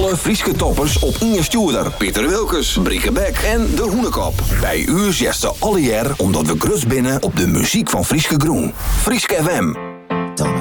Alle Frieske toppers op Inge Stuurder, Pieter Wilkes, Brieke Beck en De Hoenekop. Bij u zegt ze alle jaar omdat we grus binnen op de muziek van Frieske Groen. Frieske FM.